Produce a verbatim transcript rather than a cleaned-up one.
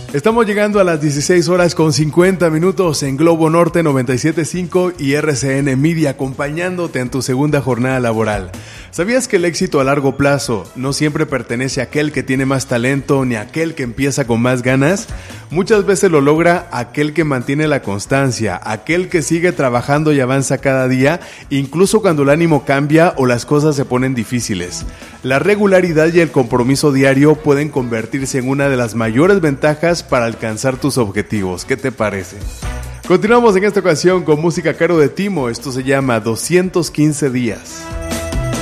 Estamos llegando a las dieciséis horas con cincuenta minutos en Globo Norte noventa y siete punto cinco y R C N Media, acompañándote en tu segunda jornada laboral. ¿Sabías que el éxito a largo plazo no siempre pertenece a aquel que tiene más talento ni a aquel que empieza con más ganas? Muchas veces lo logra aquel que mantiene la constancia, aquel que sigue trabajando y avanza cada día, incluso cuando el ánimo cambia o las cosas se ponen difíciles. La regularidad y el compromiso diario pueden convertirse en una de las mayores ventajas para alcanzar tus objetivos. ¿Qué te parece? Continuamos en esta ocasión con música a cargo de Timo. Esto se llama doscientos quince días.